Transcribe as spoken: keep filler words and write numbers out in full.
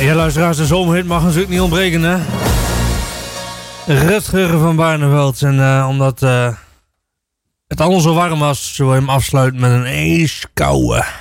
Ja, luisteraars, de zomerhit mag natuurlijk niet ontbreken, hè. Rutger van Barneveld. En uh, omdat uh, het allemaal zo warm was, zullen we hem afsluiten met een ijskoude.